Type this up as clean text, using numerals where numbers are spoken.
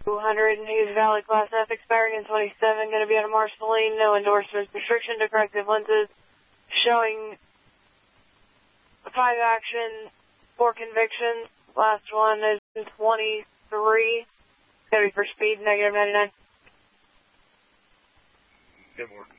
200 Hayes Valley Class F expiring in 27, going to be out of Marceline, no endorsements, restriction to corrective lenses, showing 5 action, 4 convictions, last one is in 23, it's going to be for speed, negative 99. Good morning.